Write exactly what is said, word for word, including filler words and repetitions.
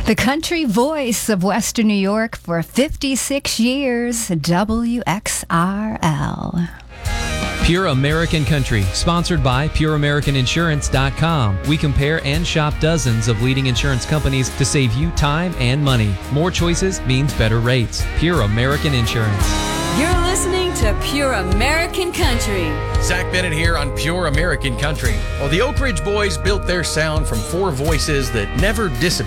The country voice of Western New York for fifty-six years, W X R L. Pure American Country, sponsored by Pure American Insurance dot com. We compare and shop dozens of leading insurance companies to save you time and money. More choices means better rates. Pure American Insurance. You're listening to Pure American Country. Zach Bennett here on Pure American Country. Well, the Oak Ridge Boys built their sound from four voices that never disappeared.